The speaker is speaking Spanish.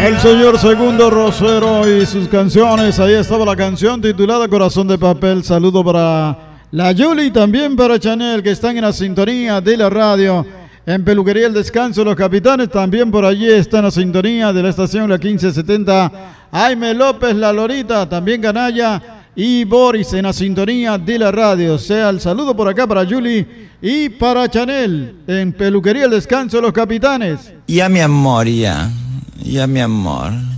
El señor Segundo Rosero y sus canciones. Ahí estaba la canción titulada Corazón de Papel. Saludo para la Yuli y también para Chanel, que están en la sintonía de la radio. En Peluquería El Descanso, Los Capitanes, también por allí está en la sintonía de la estación La 1570. Jaime López, La Lorita, también Canalla y Boris en la sintonía de la radio. Sea el saludo por acá para Yuli y para Chanel en Peluquería El Descanso, Los Capitanes. Ya mi amor, ya mi amor.